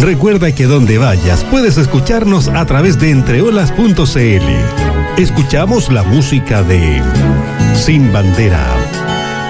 Recuerda que donde vayas puedes escucharnos a través de entreolas.cl. Escuchamos la música de Sin Bandera.